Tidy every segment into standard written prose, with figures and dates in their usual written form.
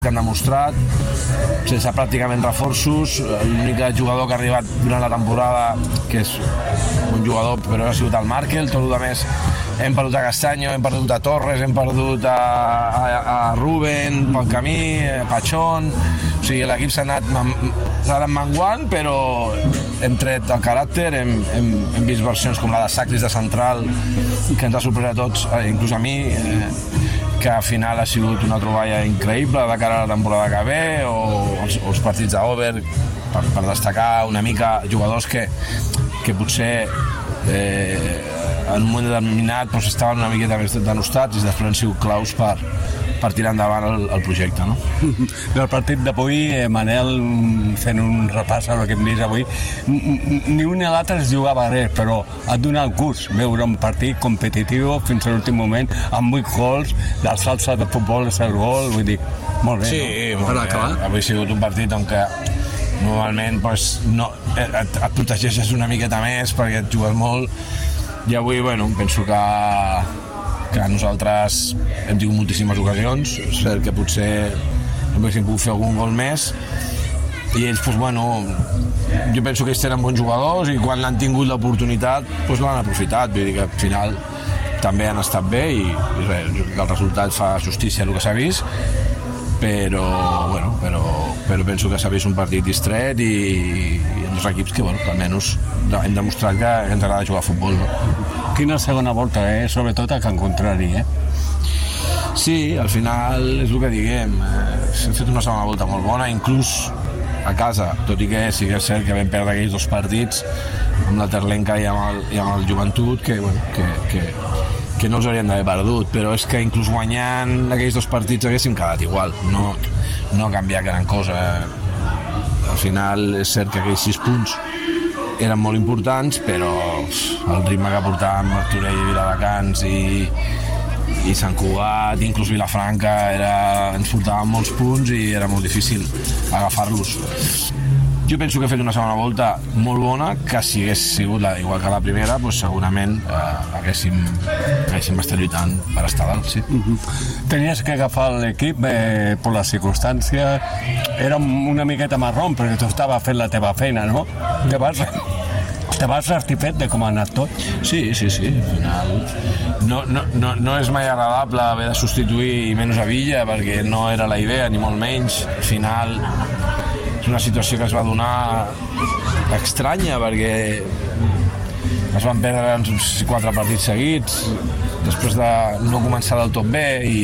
que han demostrat, sense pràcticament reforços. L'únic jugador que ha arribat durant la temporada, que és un jugador, però ha sigut el Markel. Tot el més hem perdut a Castanyo, hem perdut a Torres, hem perdut a Ruben pel camí, Pachón. O sigui, l'equip s'ha anat menguant, però hem tret el caràcter, hem vist versions com la de Sacris de central, que ens ha sorprès a tots, inclús a mi, que al final ha sigut una troballa increïble de cara a la temporada que ve, o els partits d'Over, per destacar una mica jugadors que potser en un moment determinat estaven una miqueta més denostats i després han sigut claus per tirar endavant el projecte, no? Del partit d'avui, Manel, fent un repàs a el que hem vist avui, ni un ni l'altre es jugava res, però ha donat gust veure un partit competitiu fins a l'últim moment, amb 8 gols, la salsa de futbol és el gol, vull dir, molt bé. Sí, no? Molt bé. Avui ha sigut un partit on que normalment et protegeixes una miqueta més perquè et jugues molt, i avui, penso que nosaltres hem tingut moltíssimes ocasions. És cert que potser haguéssim pogut fer algun gol més, i ells, jo penso que ells tenen bons jugadors i quan l'han tingut l'oportunitat l'han aprofitat. Vull dir que al final també han estat bé i res, el resultat fa justícia al que s'ha vist, però penso que s'ha vist un partit distret i dos equips que almenys hem demostrat que ens agrada jugar a futbol, no? Quina segona volta, sobretot a Can Contrari, Sí, al final és el que diguem, hem fet una segona volta molt bona, inclús a casa, tot i que sí que és cert que vam perdre aquells 2 partits amb la Terlenca i amb el Joventut, que no els hauríem d'haver perdut, però és que inclús guanyant aquells 2 partits haguéssim quedat igual, no ha canviat gran cosa. Al final és cert que aquells 6 punts eren molt importants, però el ritme que portàvem Martorell i Viladecans i Sant Cugat, inclús Vilafranca, ens portaven molts punts i era molt difícil agafar-los. Jo penso que he fet una segona volta molt bona, que si hagués sigut igual que la primera, segurament haguéssim estat lluitant per estar dalt, sí. Tenies que agafar l'equip per les circumstàncies, era una miqueta marrón perquè tu estava fent la teva feina, no? Te vas satisfet de com ha anat tot? Sí, al final no és mai agradable haver de substituir menys a Villa, perquè no era la idea, ni molt menys. Al final és una situació que es va donar estranya, perquè es van perdre 4 partits seguits després de no començar del tot bé, i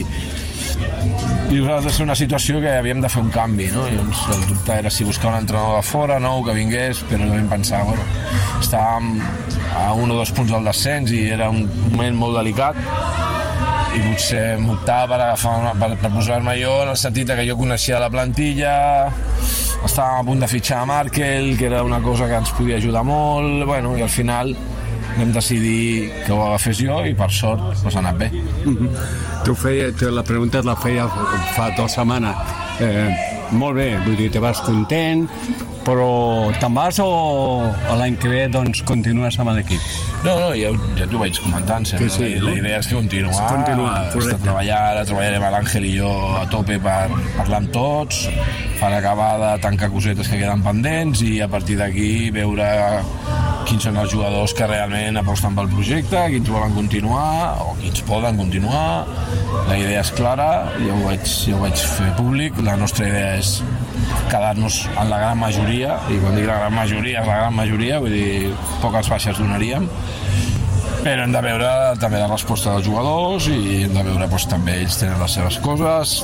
va ser una situació que havíem de fer un canvi, no? I el dubte era si buscar un entrenador de fora, nou, que vingués, però vam pensar, estàvem a 1 o 2 punts del descens i era un moment molt delicat, i potser m'optava per posar-me jo, en el sentit que jo coneixia la plantilla, estàvem a punt de fitxar a Markel, que era una cosa que ens podia ajudar molt, i al final vam decidir que ho agafés jo i per sort ha anat bé. La pregunta la feia fa 2 setmanes. Molt bé, vull dir, te vas content, però te'n vas o l'any que ve continues amb l'equip? No, ja t'ho vaig comentant sempre. Sí, la idea és que continuar, treballarem a l'Àngel i jo a tope per parlar amb tots, per acabar de tancar cosetes que queden pendents i a partir d'aquí veure quins són els jugadors que realment aposten pel projecte, quins volen continuar o quins poden continuar. La idea és clara, ja ho vaig fer públic. La nostra idea és quedar-nos en la gran majoria, i quan dic la gran majoria és la gran majoria, vull dir, poques baixes donaríem, però hem de veure també la resposta dels jugadors i hem de veure també ells tenen les seves coses.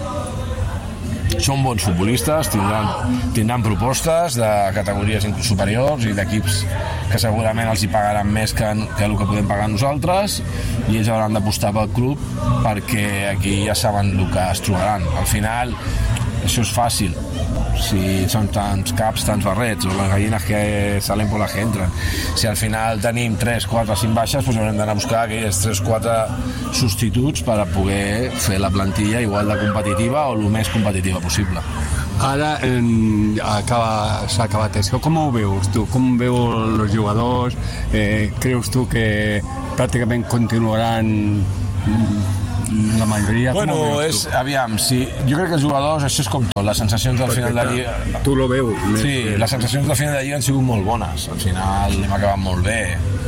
Són bons futbolistes, tindran propostes de categories inclús superiors i d'equips que segurament els hi pagaran més que el que podem pagar nosaltres, i ells hauran d'apostar pel club perquè aquí ja saben el que es trobaran. Al final això és fàcil, si són tants caps, tants barrets, o les gallines que salen per la que entren. Si al final tenim 3, 4, 5 baixes, haurem d'anar a buscar aquells 3, 4 substituts per a poder fer la plantilla igual de competitiva o el més competitiva possible. Ara s'ha acabat això. Com ho veus tu? Com veus els jugadors? Creus tu que pràcticament continuaran La majoria... Bueno, aviam, sí, jo crec que els jugadors, això és com tot, les sensacions del final de Lliga... Tu lo veus. Sí, les sensacions del final de Lliga han sigut molt bones. Al final hem acabat molt bé.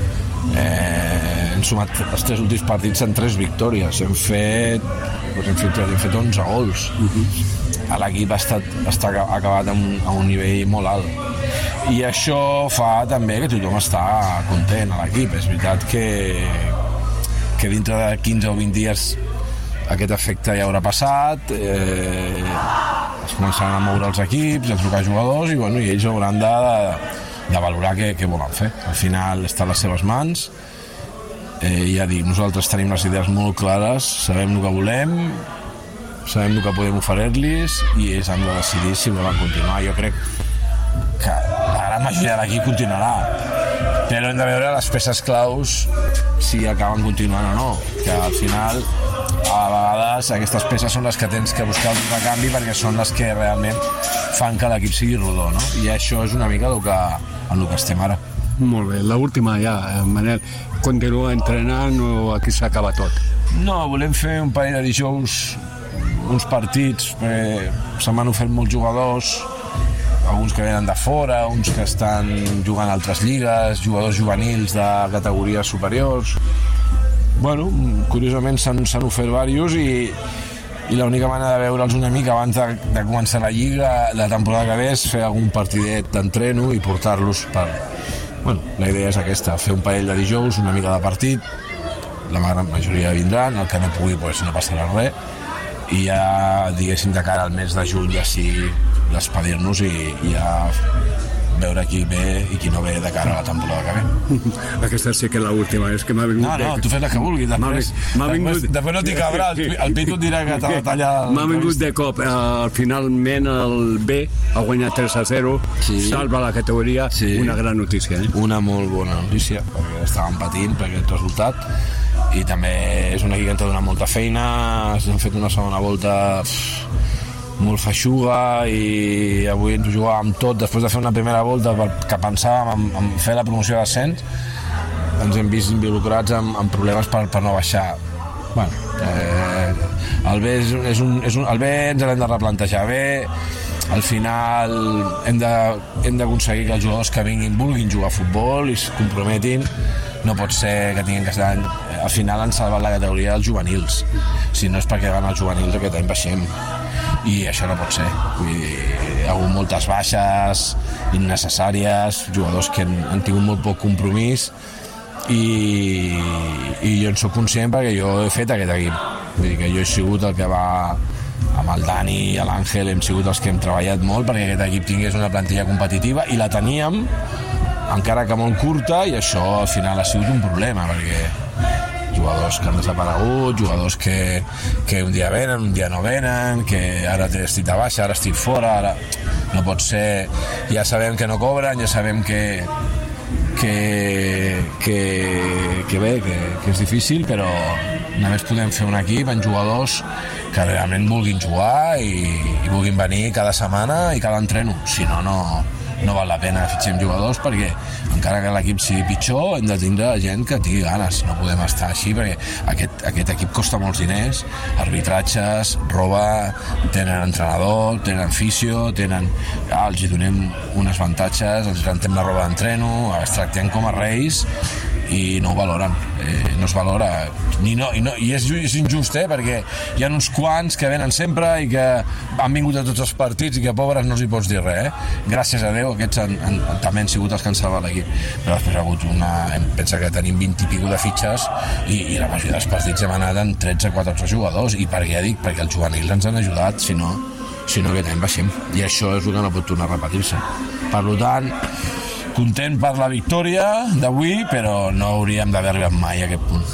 Hem sumat els 3 últims partits en 3 victòries. Hem fet 11 gols. L'equip està acabat a un nivell molt alt. I això fa també que tothom està content a l'equip. És veritat que dintre de 15 o 20 dies aquest efecte ja haurà passat, es començaran a moure els equips, a trucar jugadors i ells hauran de valorar què volen fer. Al final està a les seves mans. Ja dic, nosaltres tenim les idees molt clares, sabem el que volem, sabem el que podem oferir-los i ells han de decidir si volen continuar. Jo crec que la gran majoria de l'equip continuarà, però hem de veure les peces claus si acaben continuant o no, que al final a vegades aquestes peces són les que tens que buscar un recanvi perquè són les que realment fan que l'equip sigui rodó, no? I això és una mica en el que estem ara. Molt bé, l'última ja, Manel, continua entrenant o aquí s'acaba tot? No, volem fer un parell de dijous uns partits, perquè se'n van ofert molts jugadors, alguns que venen de fora, uns que estan jugant a altres lligues, jugadors juvenils de categories superiors. Bueno, curiosament s'han ofert diversos i l'única manera de veure'ls una mica abans de començar la lliga, la temporada que ve, és fer algun partidet d'entreno i portar-los per... Bueno, la idea és aquesta, fer un parell de dijous, una mica de partit, la gran majoria vindran, el que no pugui pues, no passarà res, i ja, diguéssim, de cara al mes de juny ja sí despedir-nos i ja veure qui ve i qui no ve de cara a la temporada que ve. Aquesta sí que és l'última, és que m'ha vingut... No, tu fes la que vulguis, després no t'hi cabrà, el Pitu et dirà que t'ha de tallar... M'ha vingut de cop, finalment el B ha guanyat 3-0, salva la categoria, una gran notícia. Una molt bona notícia, perquè estàvem patint per aquest resultat, i també és un equip que ens ha donat molta feina, hem fet una segona volta molt feixuga i avui ens ho jugàvem tot després de fer una primera volta que pensàvem en fer la promoció d'ascens. Ens hem vist involucrats en problemes per no baixar. El B el B ens l'hem de replantejar bé. Al final hem d'aconseguir que els jugadors que vinguin vulguin jugar a futbol i es comprometin. No pot ser que tinguin que estar... Al final han salvat la categoria dels juvenils. Si no és perquè van els juvenils aquest any baixem. I això no pot ser. Vull dir, hi ha hagut moltes baixes innecessàries, jugadors que han tingut molt poc compromís i jo en soc conscient perquè jo he fet aquest equip. Vull dir que jo he sigut el que va amb el Dani i l'Àngel, hem sigut els que hem treballat molt perquè aquest equip tingués una plantilla competitiva i la teníem, encara que molt curta, i això al final ha sigut un problema perquè jugadors que han desaparegut, jugadors que un dia venen, un dia no venen, que ara estic de baixa, ara estic fora, ara no pot ser, ja sabem que no cobren, ja sabem que és difícil, però només podem fer un equip amb jugadors que realment vulguin jugar i vulguin venir cada setmana i cada entreno, si no, no val la pena fitxem jugadors perquè encara que l'equip sigui pitjor hem de tindre gent que tingui ganes, no podem estar així perquè aquest equip costa molts diners, arbitratges, roba, tenen entrenador, tenen fisio, els hi donem uns avantatges, els rentem la roba d'entreno, els tractem com a reis i no ho valoren, no es valora i és injust perquè hi ha uns quants que venen sempre i que han vingut a tots els partits i que pobres no els hi pots dir res, gràcies a Déu aquests també han sigut els que han salvat l'equip, però després ha hagut pensa que tenim 20 i pico de fitxes i la majoria dels partits hem anat en 13-14 jugadors i perquè els juvenils ens han ajudat, si no aquest any baixem, i això és el que no pot tornar a repetir-se. Per tant, content per la victòria d'avui, però no hauríem d'haver arribat mai a aquest punt.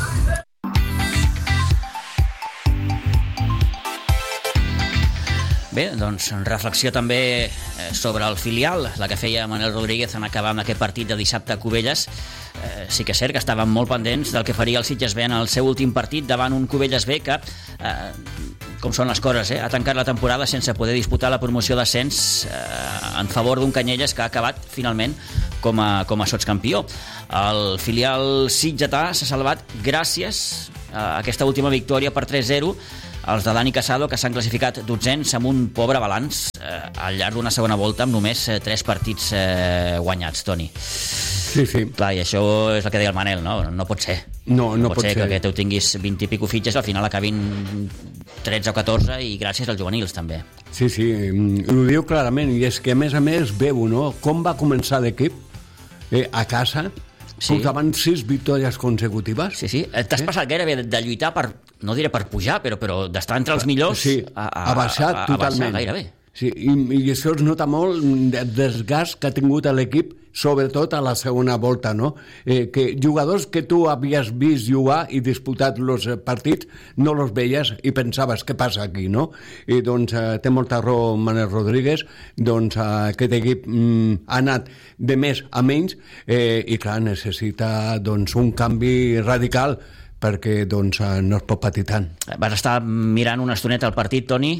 Bé, doncs reflexió també sobre el filial, la que feia Manel Rodríguez en acabar amb aquest partit de dissabte a Cubelles. Sí que és cert que estaven molt pendents del que faria el Sitges B en el seu últim partit davant un Cubelles B que, com són les coses, ha tancat la temporada sense poder disputar la promoció d'ascens en favor d'un Canyelles que ha acabat finalment com a sotscampió. El filial sitgetà s'ha salvat gràcies aquesta última victòria per 3-0, els de Dani Casado, que s'han classificat 12ens amb un pobre balanç al llarg d'una segona volta amb només 3 partits guanyats, Toni. Sí. Clar, i això és el que deia el Manel, no? No pot ser. No pot ser. Que tu tinguis 20 i pico fitxes, al final acabin 13 o 14 i gràcies als juvenils, també. Sí, ho diu clarament, i és que a més veu, no?, com va començar l'equip a casa, portaven 6 victòries consecutives. Sí. T'has passat gairebé de lluitar per, no diré per pujar, però d'estar entre els millors a baixar totalment. A baixar gairebé. Sí, i això es nota molt el desgast que ha tingut l'equip, sobretot a la segona volta, no? Que jugadors que tu havies vist jugar i disputat els partits no els veies i pensaves què passa aquí, no? I doncs té molta raó Manel Rodríguez, doncs aquest equip ha anat de més a menys i clar, necessita doncs un canvi radical perquè doncs, no es pot patir tant. Vas estar mirant una estoneta al partit, Toni?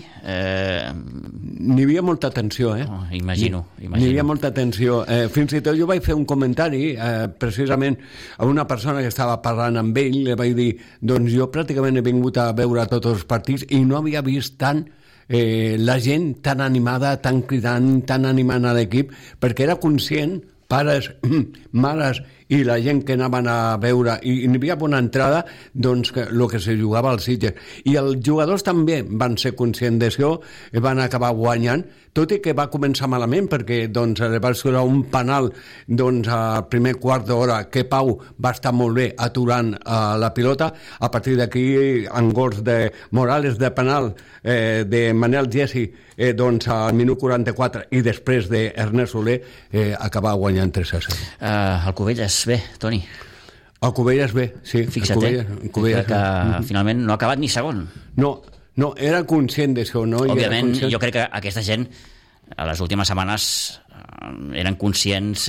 N'hi havia molta tensió, Imagino. N'hi havia molta tensió. Fins i tot jo vaig fer un comentari, precisament a una persona que estava parlant amb ell, li vaig dir, doncs jo pràcticament he vingut a veure tots els partits i no havia vist tant la gent tan animada, tan cridant, tan animant a l'equip, perquè era conscient, pares, mares i la gent que anaven a veure, i n'hi havia bona entrada, doncs el que se jugava als Sitges. I els jugadors també van ser conscients d'això, van acabar guanyant, tot i que va començar malament, perquè doncs, va ser un penal doncs, al primer quart d'hora que Pau va estar molt bé aturant la pilota. A partir d'aquí, en gols de Morales de penal, de Manel Gessi, doncs, al minut 44, i després d'Ernest Soler, acabar guanyant 3-0. El Cubelles bé, Toni. El Cubelles bé, sí. Fixa't, que finalment no ha acabat ni segon. No, era conscient d'això, no? Òbviament, jo crec que aquesta gent a les últimes setmanes eren conscients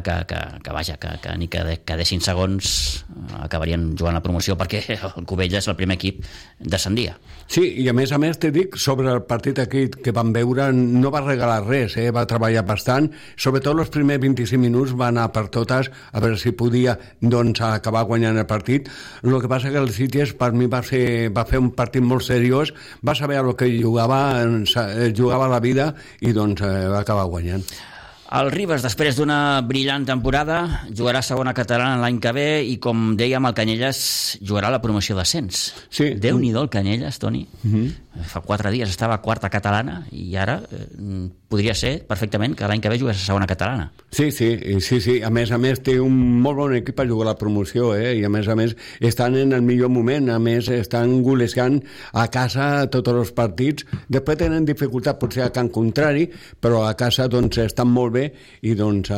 que ni que quedessin segons acabarien jugant la promoció, perquè el Cubelles, el primer equip, descendia. Sí, i a més t'he dit, sobre el partit aquí que vam veure, no va regalar res, va treballar bastant, sobretot els primers 25 minuts va anar per totes, a veure si podia doncs, acabar guanyant el partit. El que passa que el Sitges per mi va fer un partit molt seriós, va saber el que jugava la vida i doncs va acabar guanyant. El Ribes, després d'una brillant temporada, jugarà segona catalana l'any que ve i, com dèiem, el Canyelles jugarà la promoció d'ascens. Sí. Déu-n'hi-do el Canyelles, Toni. Fa 4 dies estava quarta catalana i ara podria ser perfectament que l'any que ve jugués a segona catalana. Sí. A més té un molt bon equip a jugar a la promoció, i a més estan en el millor moment, a més estan golejant a casa tots els partits. Després tenen dificultat potser a Can Contrari, però a casa doncs estan molt bé i doncs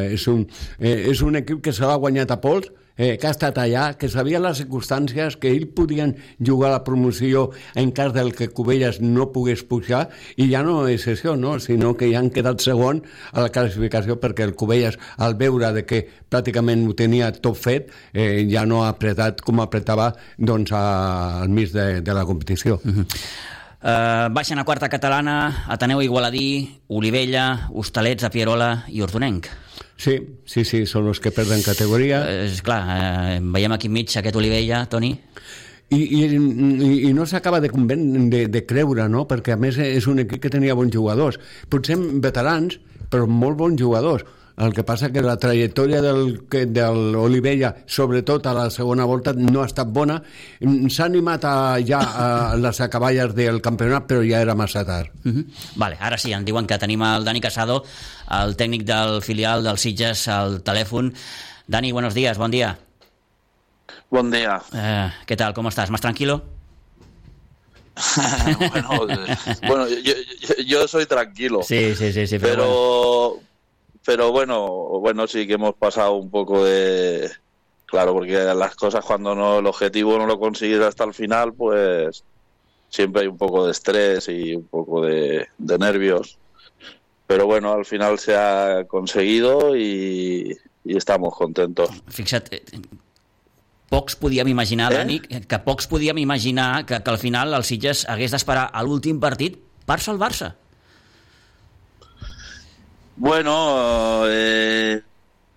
és un equip que se l'ha guanyat a pols, que ha estat allà, que sabia les circumstàncies, que ells podien jugar a la promoció en cas del que Cubelles no pogués pujar, i ja no és això, no? Sinó que ja han quedat segon a la classificació perquè el Cubelles, al veure de que pràcticament ho tenia tot fet, ja no ha apretat com apretava doncs, al mig de la competició. Baixen a quarta catalana Ateneu Igualadí, Olivella, Hostalets, Pierola i Hortonenc. Sí, són els que perden categoria. Clar, veiem aquí enmig aquest Olivella, Toni. I no s'acaba de creure, no? Perquè a més és un equip que tenia bons jugadors. Potser veterans, però molt bons jugadors. El que passa que la trajectòria de l'Olivella, sobretot a la segona volta, no ha estat bona. S'ha animat ja a les acaballes del campionat, però ja era massa tard. Vale, ara sí, em diuen que tenim el Dani Casado, el tècnic del filial del Sitges, al telèfon. Dani, buenos días, bon dia. Buen día. ¿Qué tal? ¿Cómo estás? ¿Más tranquilo? Bueno, yo soy tranquilo. Sí, pero bueno, sí que hemos pasado un poco de... Claro, porque las cosas cuando el objetivo no lo consigues hasta el final, pues siempre hay un poco de estrés y un poco de nervios. Pero bueno, al final se ha conseguido y estamos contentos. Fixa't, pocs podíem imaginar, Dani, que pocs podíem imaginar que al final el Sitges hagués d'esperar a l'últim partit per salvar-se. Bueno,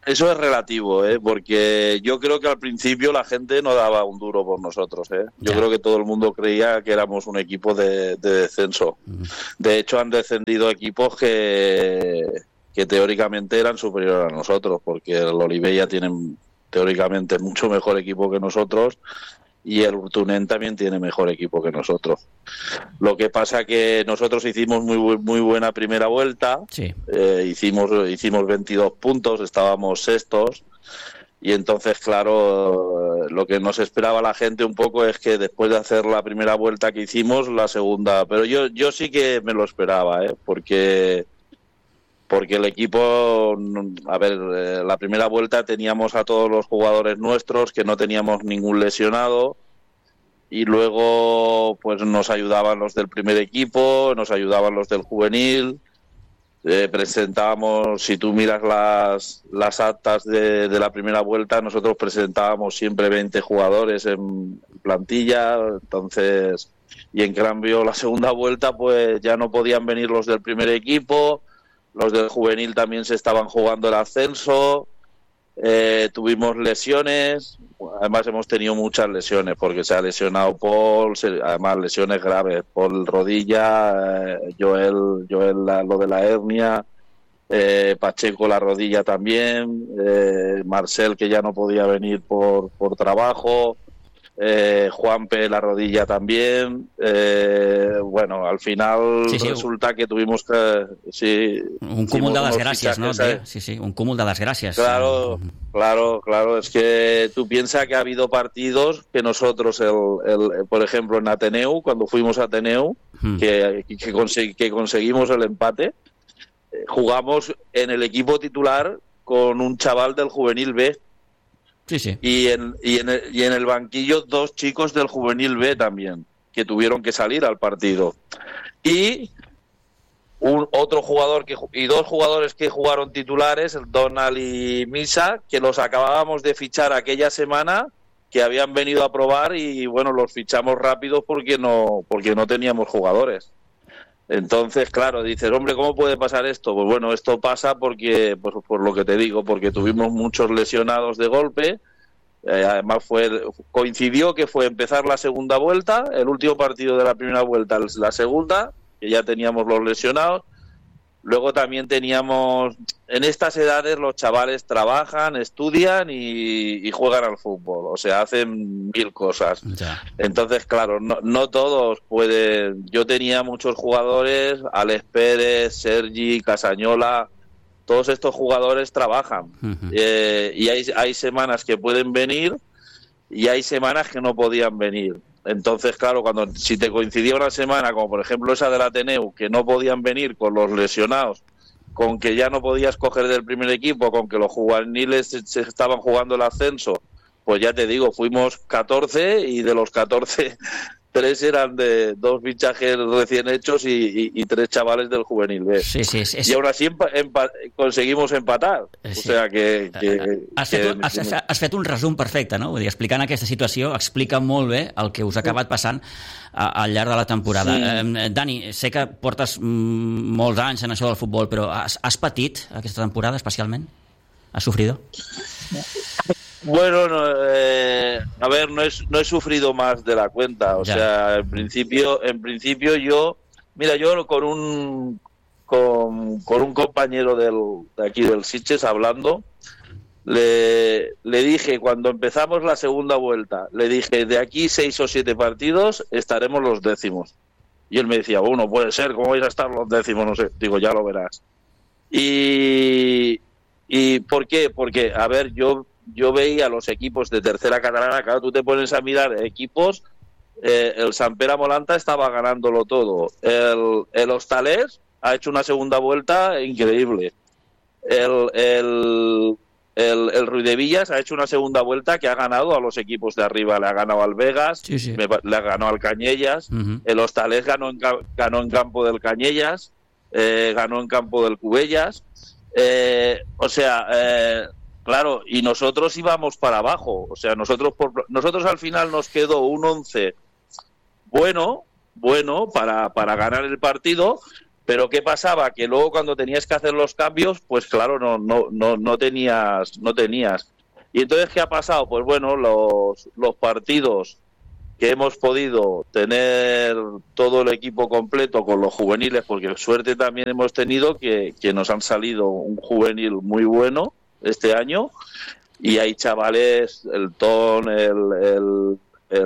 Eso es relativo, porque yo creo que al principio la gente no daba un duro por nosotros. Yo creo que todo el mundo creía que éramos un equipo de descenso. De hecho, han descendido equipos que teóricamente eran superiores a nosotros, porque el Olivella tiene teóricamente mucho mejor equipo que nosotros y el Urtunen también tiene mejor equipo que nosotros. Lo que pasa que nosotros hicimos muy buena primera vuelta, sí. Hicimos 22 puntos, estábamos sextos, y entonces, claro, lo que nos esperaba la gente un poco es que después de hacer la primera vuelta que hicimos, la segunda, pero yo sí que me lo esperaba, porque el equipo, a ver, la primera vuelta teníamos a todos los jugadores nuestros, que no teníamos ningún lesionado, y luego pues nos ayudaban los del primer equipo, nos ayudaban los del juvenil, presentábamos, si tú miras las actas de la primera vuelta, nosotros presentábamos siempre 20 jugadores en plantilla, entonces, y en cambio la segunda vuelta pues ya no podían venir los del primer equipo. Los del juvenil también se estaban jugando el ascenso, tuvimos lesiones, además hemos tenido muchas lesiones, porque se ha lesionado Paul, además lesiones graves, Paul rodilla, Joel lo de la hernia, Pacheco la rodilla también, Marcel que ya no podía venir por trabajo, Juanpe la rodilla también, bueno, al final resulta que tuvimos que un cúmul de desgràcies, ¿no? Sí, un cúmul de desgràcies. Claro, es que tú piensas que ha habido partidos que nosotros, por ejemplo en Ateneu, cuando fuimos a Ateneu, que conseguimos el empate, jugamos en el equipo titular con un chaval del juvenil B. Sí. Y en el banquillo 2 chicos del juvenil B también, que tuvieron que salir al partido. Y otro jugador y 2 jugadores que jugaron titulares, el Donald y Misa, que los acabábamos de fichar aquella semana, que habían venido a probar y bueno, los fichamos rápido porque no teníamos jugadores. Entonces, claro, dices, hombre, ¿cómo puede pasar esto? Pues bueno, esto pasa porque, pues, por lo que te digo, porque tuvimos muchos lesionados de golpe, además coincidió que fue empezar la segunda vuelta, el último partido de la primera vuelta, la segunda, que ya teníamos los lesionados. Luego también teníamos, en estas edades los chavales trabajan, estudian y juegan al fútbol, o sea, hacen 1000 cosas. Ya. Entonces, claro, no todos pueden. Yo tenía muchos jugadores, Alex Pérez, Sergi, Casañola, todos estos jugadores trabajan. Uh-huh. Y hay semanas que pueden venir y hay semanas que no podían venir. Entonces, claro, si te coincidía una semana, como por ejemplo esa del Ateneu, que no podían venir con los lesionados, con que ya no podías coger del primer equipo, con que los juveniles se estaban jugando el ascenso, pues ya te digo, fuimos 14 y de los 14, 3 eran de 2 fichajes recién hechos y 3 chavales del juvenil B. Sí. Y aún así conseguimos empatar. Sí. O sea que has fet un resum perfecte, no? Vull dir, explicant aquesta situació explica molt bé el que us ha acabat passant al llarg de la temporada. Sí. Dani, sé que portes molts anys en això del futbol, però has patit aquesta temporada especialment? ¿Has sufrido? Bueno, a ver, no he sufrido más de la cuenta. O sea, en principio yo con un compañero de aquí del Sitges hablando, le dije, cuando empezamos la segunda vuelta, le dije, de aquí 6 o 7 partidos estaremos los décimos. Y él me decía, bueno, puede ser, ¿cómo vais a estar los décimos? No sé, digo, ya lo verás. ¿Y por qué? Porque, a ver, yo veía los equipos de tercera catalana, claro, tú te pones a mirar equipos, el Sant Pere Molanta estaba ganándolo todo, el Hostalers ha hecho una segunda vuelta increíble, el Riudevillas ha hecho una segunda vuelta que ha ganado a los equipos de arriba, le ha ganado al Vegas, sí. Le ha ganado al Cañellas, uh-huh. El Hostalers ganó en campo del Cañellas, ganó en campo del Cubellas, claro, y nosotros íbamos para abajo. O sea, nosotros al final nos quedó un 11 bueno para ganar el partido, Pero ¿qué pasaba? Que luego cuando tenías que hacer los cambios, pues claro, no tenías. Y entonces, ¿qué ha pasado? Pues bueno, los partidos que hemos podido tener todo el equipo completo con los juveniles, porque suerte también hemos tenido que nos han salido un juvenil muy bueno este año, y hay chavales, el Ton, el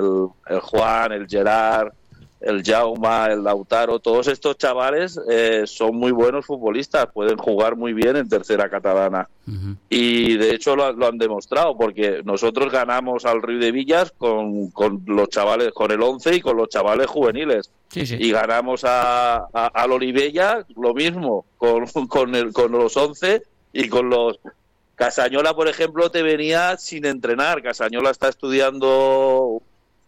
Juan, el Gerard, el Jaume, el Lautaro, todos estos chavales son muy buenos futbolistas, pueden jugar muy bien en tercera catalana. Uh-huh. Y de hecho lo han demostrado, porque nosotros ganamos al Riu de Villas con los chavales, con el 11 y con los chavales juveniles. Sí, sí. Y ganamos al Olivella lo mismo, con los 11 y con los... Casañola, por ejemplo, te venía sin entrenar. Casañola está estudiando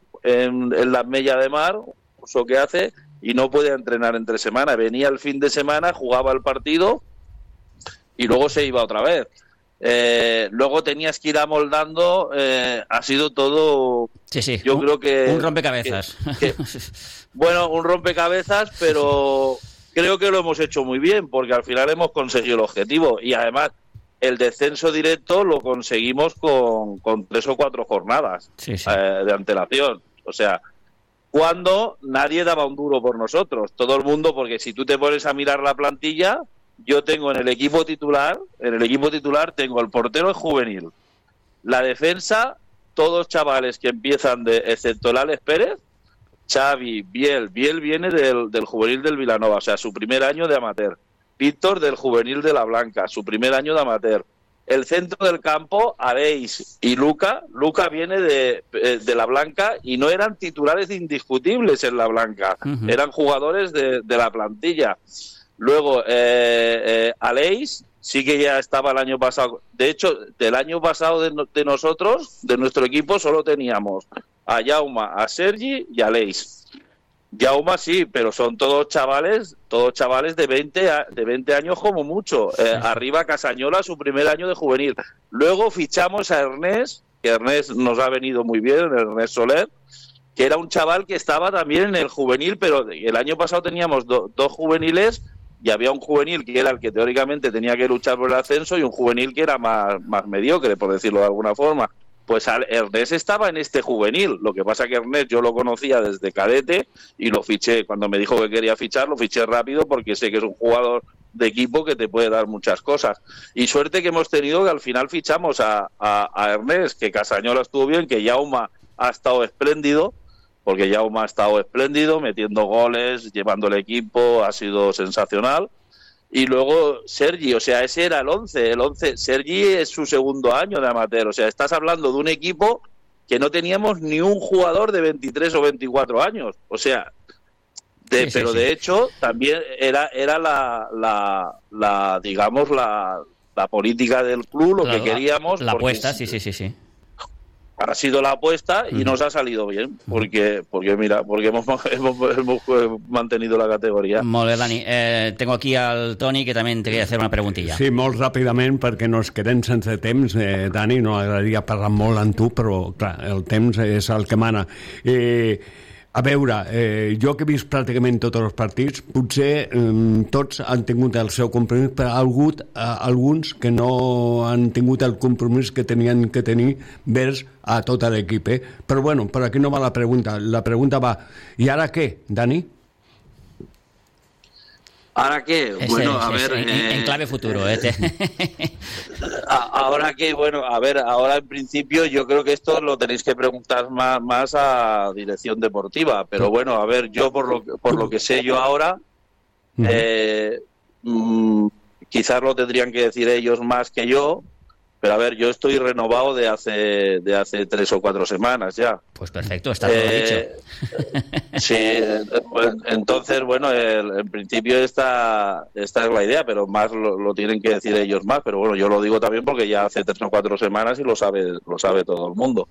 en la Mella de Mar, curso que hace, y no puede entrenar entre semana. Venía el fin de semana, jugaba el partido y luego se iba otra vez. Luego tenías que ir amoldando, ha sido todo... Sí, yo creo que... Un rompecabezas. Bueno, un rompecabezas, pero creo que lo hemos hecho muy bien, porque al final hemos conseguido el objetivo. Y además, el descenso directo lo conseguimos con 3 o 4 jornadas de antelación. O sea, cuando nadie daba un duro por nosotros, todo el mundo, porque si tú te pones a mirar la plantilla, yo tengo en el equipo titular tengo el portero juvenil, la defensa, todos chavales que empiezan excepto el Alex Pérez, Xavi, Biel viene del juvenil del Vilanova, o sea, su primer año de amateur, Víctor del juvenil de La Blanca, su primer año de amateur. El centro del campo, Aleix y Luca viene de La Blanca y no eran titulares indiscutibles en La Blanca, uh-huh. Eran jugadores de la plantilla. Luego, Aleix sí que ya estaba el año pasado. De hecho, del año pasado de nosotros, de nuestro equipo, solo teníamos a Jaume, a Sergi y a Aleix. Jaume sí, pero son todos chavales de 20 años como mucho. Arriba Casañola, su primer año de juvenil. Luego fichamos a Ernest, que Ernest nos ha venido muy bien, Ernest Soler, que era un chaval que estaba también en el juvenil, pero el año pasado teníamos dos juveniles, y había un juvenil que era el que teóricamente tenía que luchar por el ascenso y un juvenil que era más mediocre, por decirlo de alguna forma. Pues Ernest estaba en este juvenil. Lo que pasa que Ernest yo lo conocía desde cadete y lo fiché. Cuando me dijo que quería fichar, lo fiché rápido porque sé que es un jugador de equipo que te puede dar muchas cosas. Y suerte que hemos tenido que al final fichamos a Ernest, que Casañola estuvo bien, que Jaume ha estado espléndido, porque Jaume ha estado espléndido, metiendo goles, llevando el equipo, ha sido sensacional. Y luego Sergi, o sea, ese era el 11. Sergi es su segundo año de amateur. O sea, estás hablando de un equipo que no teníamos ni un jugador de 23 o 24 años. O sea, pero de hecho también era la digamos, la política del club, lo que queríamos. La apuesta, sí. Ha sido la apuesta y nos ha salido bien, porque hemos mantenido la categoria. Molt bé, Dani. Tengo aquí al Toni, que també te quería hacer una preguntilla. Sí, molt ràpidament, perquè no ens quedem sense temps. Dani, no m'agradaria parlar molt amb tu, però clar, el temps és el que mana. A veure, jo que he vist pràcticament tots els partits, potser tots han tingut el seu compromís, però ha hagut alguns que no han tingut el compromís que tenien que tenir vers a tot l'equip. Però bueno, per aquí no va la pregunta. La pregunta va, ¿y ahora qué, Dani? ¿Ahora qué? Bueno, a ver... En clave futuro, Ahora qué, bueno, a ver, ahora en principio yo creo que esto lo tenéis que preguntar más a dirección deportiva, pero bueno, a ver, yo por lo que sé yo ahora, quizás lo tendrían que decir ellos más que yo, pero a ver, yo estoy renovado de hace 3 o 4 semanas ya. Pues perfecto, está todo dicho. Sí, entonces, bueno, en principio esta es la idea, pero más lo tienen que decir ellos más, pero bueno, yo lo digo también porque ya hace 3 o 4 semanas y lo sabe todo el mundo.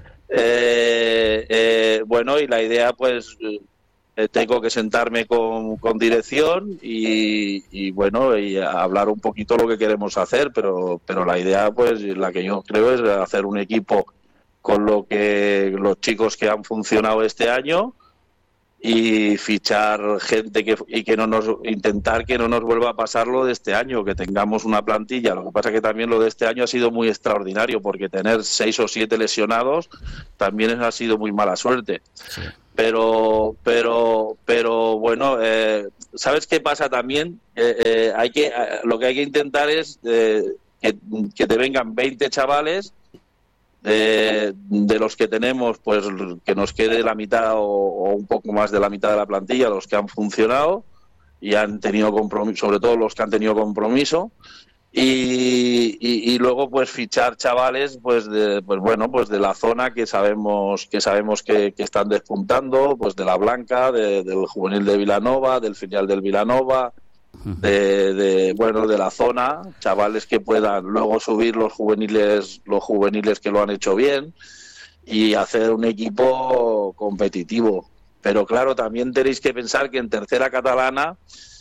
Bueno, y la idea, pues... tengo que sentarme con dirección y bueno, y hablar un poquito lo que queremos hacer, pero la idea, pues la que yo creo, es hacer un equipo con lo que los chicos que han funcionado este año y fichar gente intentar que no nos vuelva a pasar lo de este año, que tengamos una plantilla. Lo que pasa que también lo de este año ha sido muy extraordinario, porque tener 6 o 7 lesionados también ha sido muy mala suerte. Sí. Pero bueno, ¿sabes qué pasa también? Lo que hay que intentar es que te vengan 20 chavales. De los que tenemos, pues que nos quede la mitad o un poco más de la mitad de la plantilla, los que han funcionado y han tenido compromiso, sobre todo los que han tenido compromiso, y luego pues fichar chavales pues de la zona que sabemos que están despuntando, pues de la Blanca, del juvenil de Vilanova, del filial del Vilanova, de la zona, chavales que puedan luego subir los juveniles que lo han hecho bien y hacer un equipo competitivo. Pero claro, también tenéis que pensar que en tercera catalana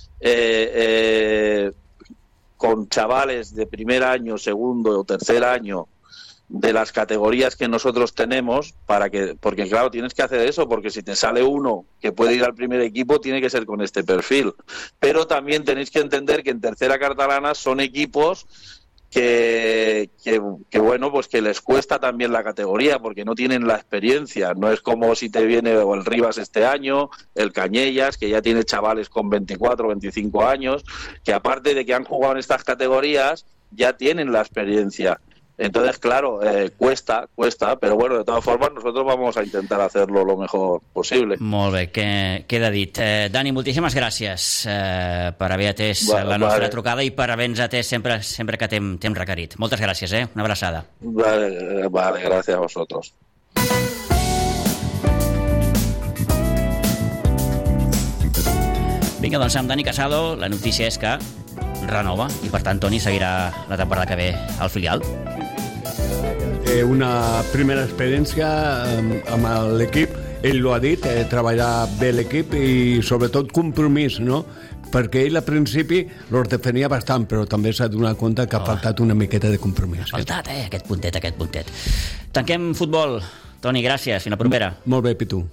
con chavales de primer año, segundo o tercer año de las categorías que nosotros tenemos, porque claro, tienes que hacer eso, porque si te sale uno que puede ir al primer equipo, tiene que ser con este perfil. Pero también tenéis que entender que en tercera catalana son equipos que bueno, pues que les cuesta también la categoría, porque no tienen la experiencia. No es como si te viene o el Rivas este año, el Cañellas, que ya tiene chavales con 24, 25 años, que aparte de que han jugado en estas categorías, ya tienen la experiencia. Entonces, claro, cuesta, però bueno, de totes formes nosotros vamos a intentar hacerlo lo mejor posible. Molt bé, queda dit. Dani, moltíssimes gràcies per haver atès la nostra trucada i per haver-nos atès sempre que t'hem requerit. Moltes gràcies, una abraçada. Vale, gràcies a vosotros. Vinga, doncs amb Dani Casado, la notícia és que renova i per tant Toni seguirà la temporada que ve al filial. Una primera experiència amb l'equip, ell lo ha dit, treballar bé l'equip i sobretot compromís, no? Perquè ell al principi los defenia bastant, però també s'ha donat compte que ha faltat una miqueta de compromís. Ha faltat, aquest puntet. Tanquem futbol. Toni, gràcies, fins la propera. Molt bé, Pitu.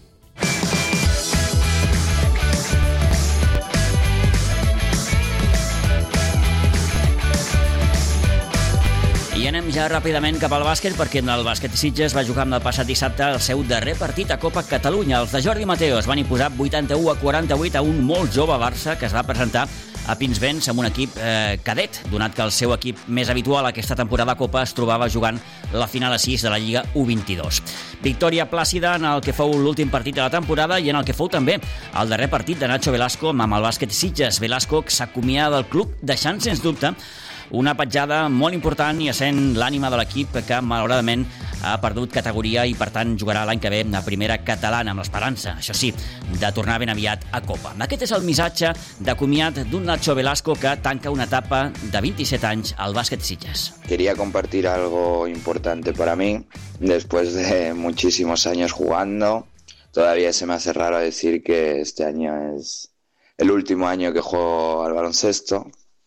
I anem ja ràpidament cap al bàsquet, perquè el bàsquet Sitges va jugar el passat dissabte el seu darrer partit a Copa Catalunya. Els de Jordi Mateos van imposar 81-48 a un molt jove Barça que es va presentar a Pinsbens amb un equip cadet, donat que el seu equip més habitual aquesta temporada a Copa es trobava jugant la final a 6 de la Lliga U22. Victòria plàcida en el que fou l'últim partit de la temporada i en el que fou també el darrer partit de Nacho Velasco amb el bàsquet Sitges. Velasco s'acomiada del club deixant, sens dubte, una petjada molt important i essent l'ànima de l'equip que malauradament ha perdut categoria i per tant jugarà l'any que ve a primera catalana amb l'esperança, això sí, de tornar ben aviat a Copa. Aquest és el missatge de comiat d'un Nacho Velasco que tanca una etapa de 27 anys al bàsquet Sitges. Quería compartir algo importante para mí después de muchísimos años jugando. Todavía se me hace raro decir que este año es el último año que juego al baloncesto.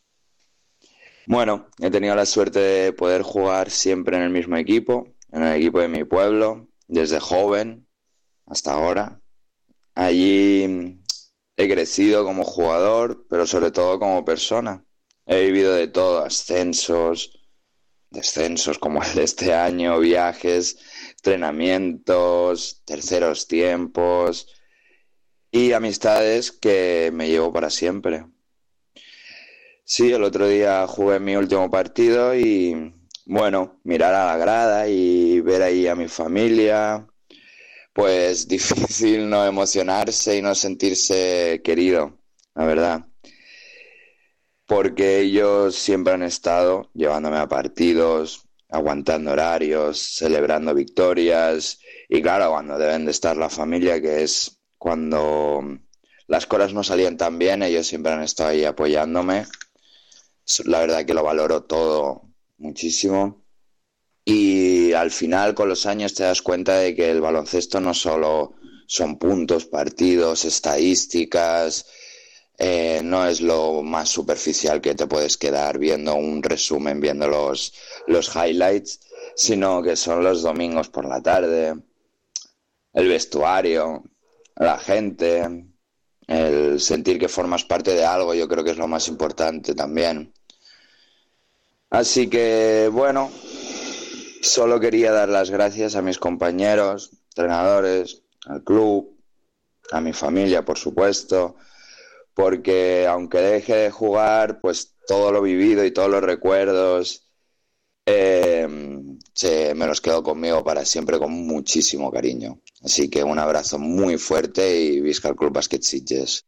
Bueno, he tenido la suerte de poder jugar siempre en el mismo equipo, en el equipo de mi pueblo, desde joven hasta ahora. Allí he crecido como jugador, pero sobre todo como persona. He vivido de todo, ascensos, descensos como el de este año, viajes, entrenamientos, terceros tiempos y amistades que me llevo para siempre. Sí, el otro día jugué mi último partido y, bueno, mirar a la grada y ver ahí a mi familia, pues difícil no emocionarse y no sentirse querido, la verdad. Porque ellos siempre han estado llevándome a partidos, aguantando horarios, celebrando victorias y, claro, cuando deben de estar la familia, que es cuando las cosas no salían tan bien, ellos siempre han estado ahí apoyándome. La verdad que lo valoro todo muchísimo y al final con los años te das cuenta de que el baloncesto no solo son puntos, partidos, estadísticas, no es lo más superficial que te puedes quedar viendo un resumen, viendo los highlights, sino que son los domingos por la tarde, el vestuario, la gente, el sentir que formas parte de algo, yo creo que es lo más importante también. Así que, bueno, solo quería dar las gracias a mis compañeros, entrenadores, al club, a mi familia, por supuesto, porque aunque deje de jugar, pues todo lo vivido y todos los recuerdos me los quedo conmigo para siempre con muchísimo cariño. Así que un abrazo muy fuerte y visca el Club Bàsquet Sitges.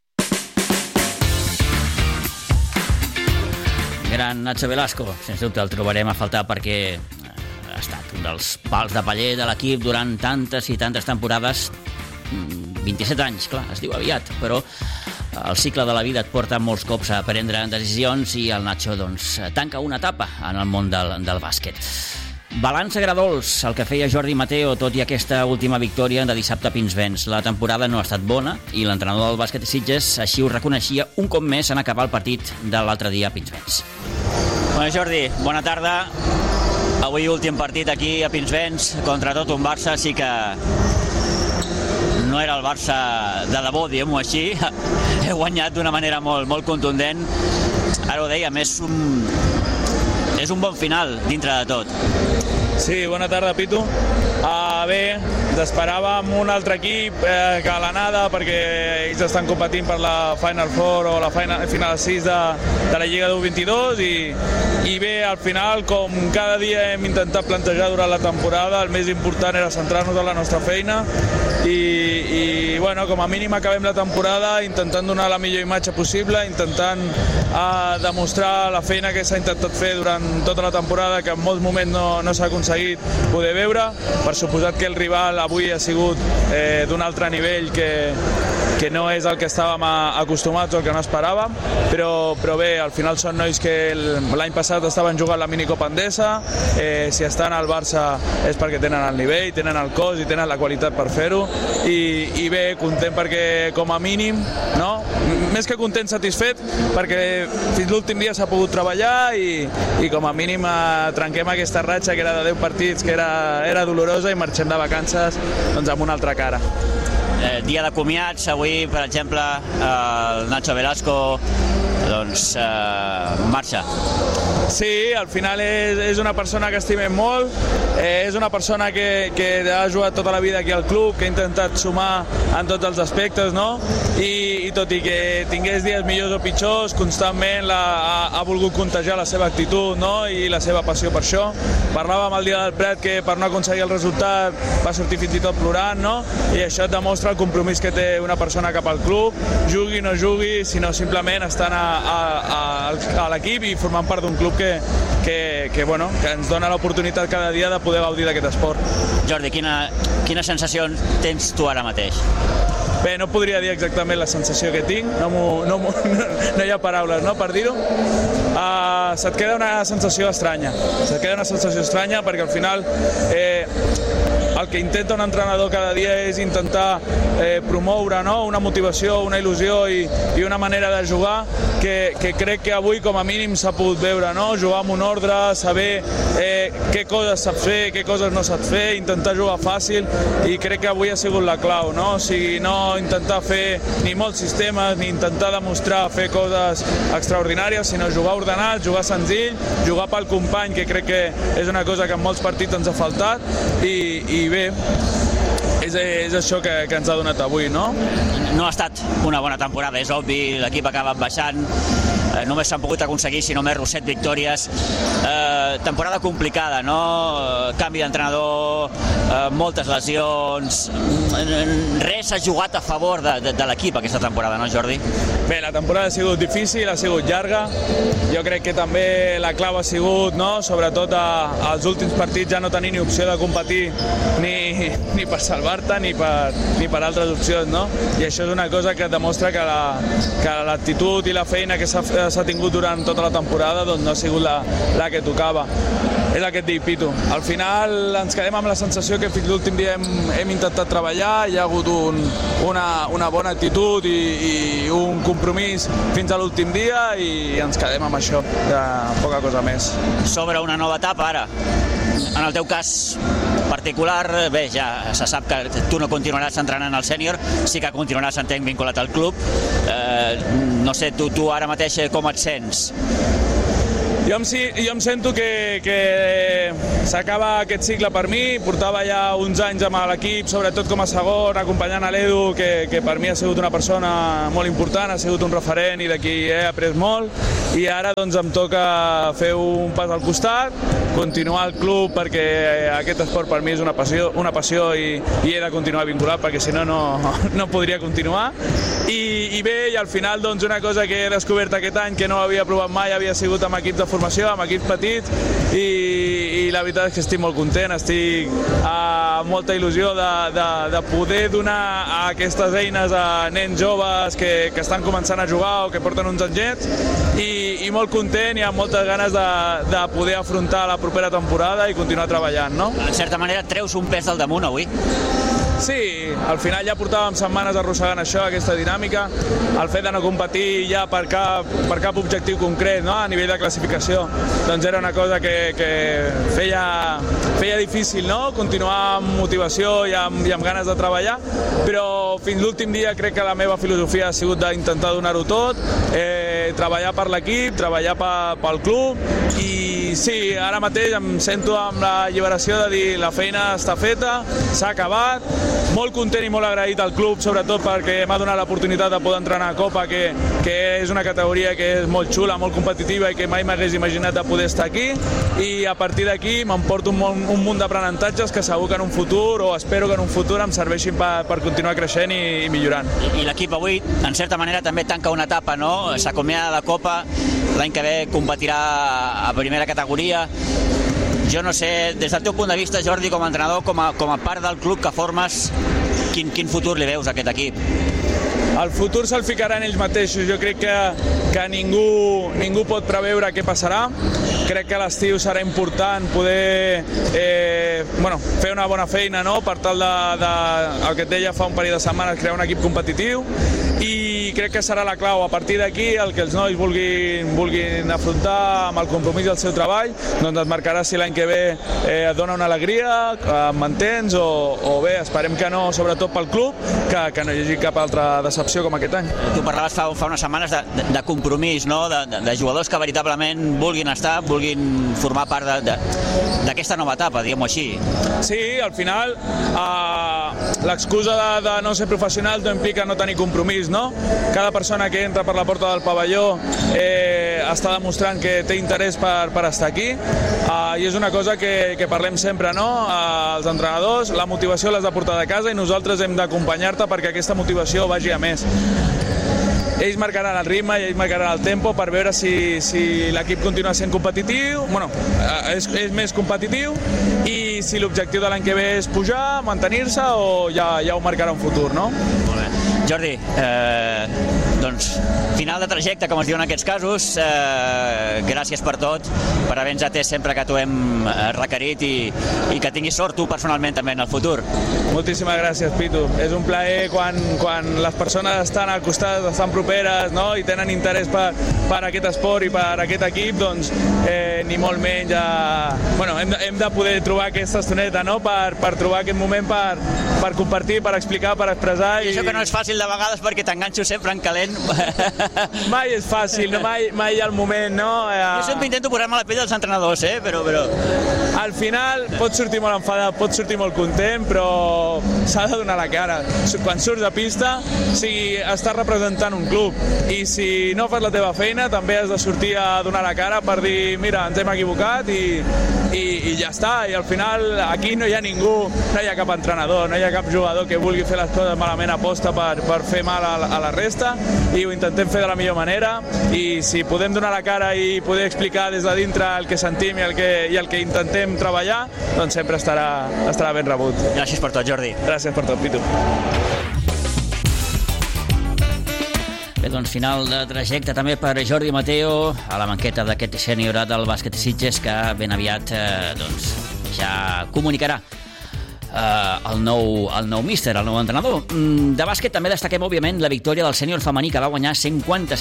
Gran Nacho Velasco, sens dubte el trobarem a faltar perquè ha estat un dels pals de paller de l'equip durant tantes i tantes temporades. 27 anys, clar, es diu aviat, però el cicle de la vida et porta molts cops a prendre decisions i el Nacho doncs, tanca una etapa en el món del bàsquet. Balanç agradols, el que feia Jordi Mateo, tot i aquesta última victòria de dissabte a Pinsbens. La temporada no ha estat bona i l'entrenador del bàsquet de Sitges així ho reconeixia un cop més en acabar el partit de l'altre dia a Pinsbens. Bueno, Jordi, bona tarda. Avui últim partit aquí a Pinsbens contra tot un Barça, sí que no era el Barça de debò, diguem-ho així. He guanyat d'una manera molt contundent. Ara ho dèiem, és un bon final dintre de tot. Sí, bona tarda, Pitu. Bé, esperàvem un altre equip que a l'anada, perquè ells estan competint per la Final Four o la Final 6 de la Lliga U22 i bé, al final, com cada dia hem intentat plantejar durant la temporada, el més important era centrar-nos en la nostra feina i bueno, com a mínim acabem la temporada intentant donar la millor imatge possible, intentant demostrar la feina que s'ha intentat fer durant tota la temporada, que en molts moments no s'ha aconseguit poder veure. Per suposat que el rival avui ha sigut d'un altre nivell que no és el que estàvem acostumats o el que no esperàvem, però bé, al final són nois que l'any passat estaven jugant la minicopa Endesa, si estan al Barça és perquè tenen el nivell, tenen el cos i tenen la qualitat per fer-ho i bé, content perquè com a mínim, no? Més que content, satisfet, perquè fins l'últim dia s'ha pogut treballar i com a mínim trenquem aquesta ratxa que era de 10 partits, que era dolorosa, i marxem de vacances doncs, amb una altra cara. Dia de comiats, avui, per exemple, el Nacho Velasco doncs marxa. Sí, al final és una persona que estimem molt, és una persona que ha jugat tota la vida aquí al club, que ha intentat sumar en tots els aspectes, no? I tot i que tingués dies millors o pitjors, constantment ha volgut contagiar la seva actitud, no? I la seva passió per això. Parlàvem el dia del Prat que per no aconseguir el resultat va sortir fins i tot plorant, no? I això et demostra el compromís que té una persona cap al club, jugui o no jugui, sinó simplement estant a l'equip i formant part d'un club que ens dona l'oportunitat cada dia de poder gaudir d'aquest esport. Jordi, quina sensació tens tu ara mateix? Bé, no podria dir exactament la sensació que tinc, no hi ha paraules, no, per dir-ho. Se't queda una sensació estranya, perquè al final el que intenta un entrenador cada dia és intentar promoure, no? Una motivació, una il·lusió i una manera de jugar que crec que avui com a mínim s'ha pogut veure, no? Jugar amb un ordre, saber què coses sap fer, què coses no sap fer, intentar jugar fàcil, i crec que avui ha sigut la clau, no? O sigui, no intentar fer ni molts sistemes ni intentar demostrar fer coses extraordinàries, sinó jugar ordenat, jugar senzill, jugar pel company, que crec que és una cosa que en molts partits ens ha faltat, i bé, és això que ens ha donat avui, no? No ha estat una bona temporada, és obvi, l'equip ha acabat baixant, només s'han pogut aconseguir, si no més, 7 victòries. Temporada complicada, no? Canvi d'entrenador, moltes lesions, res ha jugat a favor de l'equip aquesta temporada, no, Jordi? Bé, la temporada ha sigut difícil, ha sigut llarga, jo crec que també la clau ha sigut, no? Sobretot als últims partits ja no tenir ni opció de competir ni per salvar-te ni per altres opcions, no? I això és una cosa que demostra que l'actitud i la feina que s'ha tingut durant tota la temporada doncs no ha sigut la que tocava. És el que et dic, Pitu. Al final ens quedem amb la sensació que fins l'últim dia hem intentat treballar, hi ha hagut una bona actitud i un compromís fins a l'últim dia i ens quedem amb això, de poca cosa més. S'obre una nova etapa ara. En el teu cas, particular, bé, ja se sap que tu no continuaràs entrenant al sènior, sí que continuaràs, entenc, vinculat al club. No sé, tu ara mateix com et sents? Jo em sento que s'acaba aquest cicle per mi. Portava ja uns anys amb l'equip, sobretot com a segon, acompanyant a l'Edu, que per mi ha sigut una persona molt important, ha sigut un referent i d'aquí he après molt. I ara doncs em toca fer un pas al costat, continuar al club, perquè aquest esport per mi és una passió i he de continuar vinculat, perquè si no, no podria continuar. I bé, i al final doncs una cosa que he descobert aquest any que no havia provat mai havia sigut amb equips de formació, amb equips petits, i la veritat és que estic molt content, estic amb molta il·lusió de poder donar aquestes eines a nens joves que estan començant a jugar o que porten uns anyets, i molt content i amb moltes ganes de poder afrontar la propera temporada i continuar treballant, no? En certa manera et treus un pes del damunt avui. Sí, al final ja portàvem setmanes arrossegant això, aquesta dinàmica, el fet de no competir ja per cap objectiu concret, no? A nivell de classificació, doncs era una cosa que feia difícil, no? Continuar amb motivació i amb ganes de treballar, però fins l'últim dia crec que la meva filosofia ha sigut d'intentar donar-ho tot, treballar per l'equip, treballar pel club, i sí, ara mateix em sento amb la lliberació de dir la feina està feta, s'ha acabat, molt content i molt agraït al club, sobretot perquè m'ha donat l'oportunitat de poder entrenar a Copa, que és una categoria que és molt xula, molt competitiva i que mai m'hagués imaginat de poder estar aquí, i a partir d'aquí m'emporto un munt d'aprenentatges que segur que en un futur, o espero que en un futur, em serveixin per continuar creixent i millorant. I l'equip avui, en certa manera, també tanca una etapa, no? S'acomiada de la Copa, l'any que ve competirà a primera categoria. Jo no sé, des del teu punt de vista, Jordi, com a entrenador, com a part del club que formes, quin futur li veus a aquest equip? El futur se'l ficaran ells mateixos. Jo crec que ningú pot preveure què passarà. Crec que a l'estiu serà important poder fer una bona feina, no? Per tal de, el que et deia fa un parell de setmanes, crear un equip competitiu, i crec que serà la clau. A partir d'aquí, el que els nois vulguin afrontar amb el compromís del seu treball, doncs es marcarà si l'any que ve et dona una alegria, em mantens, o bé, esperem que no, sobretot pel club, que no hi hagi cap altra decepció com aquest any. Tu parlaves fa unes setmanes de compromís, no? De jugadors que veritablement vulguin estar, vulguin formar part d'aquesta nova etapa, diguem-ho així. Sí, al final l'excusa de no ser professional no implica no tenir compromís, no? Cada persona que entra per la porta del pavelló està demostrant que té interès per estar aquí, i és una cosa que parlem sempre, no? Els entrenadors, la motivació l'has de portar de casa i nosaltres hem d'acompanyar-te perquè aquesta motivació vagi a més. Ells marcaran el ritme i ells marcaran el tempo per veure si l'equip continua sent competitiu, és més competitiu, i si l'objectiu de l'any que ve és pujar, mantenir-se, o ja ho marcarà un futur, no? Molt bé. Jordi, doncs, final de trajecte, com es diu en aquests casos. Gràcies per tot, per haver-nos atès sempre que t'ho hem requerit, i que tinguis sort tu personalment també en el futur. Moltíssimes gràcies, Pitu. És un plaer quan les persones estan al costat, estan properes, no? I tenen interès per aquest esport i per aquest equip, doncs ni molt menys hem de poder trobar aquesta estoneta, no? Per trobar aquest moment per compartir, per explicar, per expressar. I això que no és fàcil de vegades perquè t'enganxo sempre en calent. Mai és fàcil, no? Mai hi ha el moment, no? Jo sempre intento posar-me a la pell dels entrenadors, però... Al final pots sortir molt enfadat, pots sortir molt content, però s'ha de donar la cara. Quan surts a pista, si estàs representant un club, i si no fas la teva feina, també has de sortir a donar la cara per dir, mira, ens hem equivocat, i ja està. I al final aquí no hi ha ningú, no hi ha cap entrenador, no hi ha cap jugador que vulgui fer les coses malament aposta per fer mal a la resta, i ho intentem fer de la millor manera, i si podem donar la cara i poder explicar des de dintre el que sentim i el que intentem treballar, doncs sempre estarà ben rebut. Gràcies per tot, Jordi. Gràcies per tot, Pitu. Bé, doncs final de trajecte també per Jordi Mateo a la banqueta d'aquest seniorat del bàsquet Sitges, que ben aviat ja comunicarà el nou míster, el nou entrenador. De bàsquet també destaquem, òbviament, la victòria del sènior femení, que va guanyar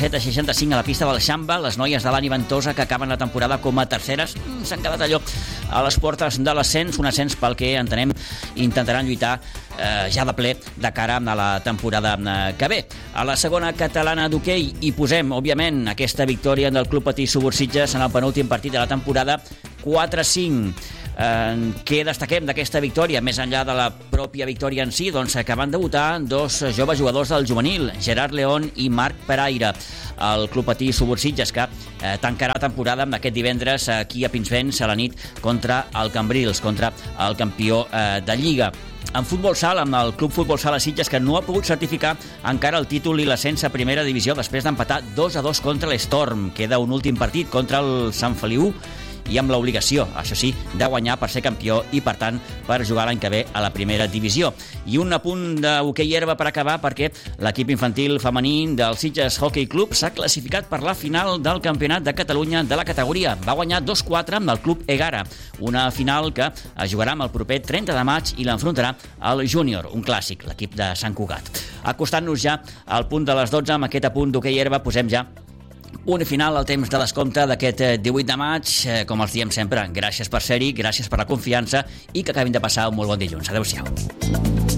147-65 a la pista del Xamba. Les noies de l'Ani Ventosa, que acaben la temporada com a terceres, s'han quedat allò a les portes de l'ascens, un ascens pel que entenem intentaran lluitar ja de ple de cara a la temporada que ve. A la segona catalana d'hoquei hi posem, òbviament, aquesta victòria del Club Patí Subursitges en el penúltim partit de la temporada, 4-5. Què destaquem d'aquesta victòria? Més enllà de la pròpia victòria en si, doncs que van debutar dos joves jugadors del juvenil, Gerard León i Marc Peraire. El Club Patí Subursitges, que tancarà la temporada aquest divendres aquí a Pinsbens a la nit contra el Cambrils, contra el campió de Lliga. En futbol sala, amb el Club Futbol Sala Sitges, que no ha pogut certificar encara el títol i l'ascens a primera divisió després d'empatar 2-2 contra l'Storm. Queda un últim partit contra el Sant Feliu i amb l'obligació, això sí, de guanyar per ser campió i, per tant, per jugar l'any que ve a la primera divisió. I un apunt d'hoquei herba per acabar, perquè l'equip infantil femení del Sitges Hockey Club s'ha classificat per la final del Campionat de Catalunya de la categoria. Va guanyar 2-4 amb el Club Egara, una final que es jugarà amb el proper 30 de maig i l'enfrontarà al Júnior, un clàssic, l'equip de Sant Cugat. Acostant-nos ja al punt de les 12, amb aquest apunt d'hoquei herba posem ja un final al temps de descompte d'aquest 18 de maig. Com els diem sempre, gràcies per ser-hi, gràcies per la confiança i que acabin de passar un molt bon dilluns. Adéu-siau.